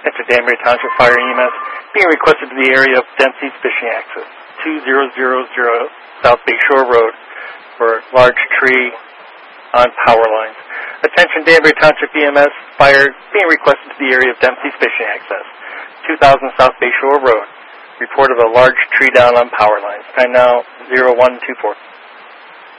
Enter Danbury Township Fire EMS. Being requested to the area of Dempsey's Fishing Access, 2000 South Bay Shore Road, for large tree on power lines. Attention Danbury Township EMS. Fire being requested to the area of Dempsey's Fishing Access, 2000 South Bay Shore Road. Report of a large tree down on power lines. Time now 0124.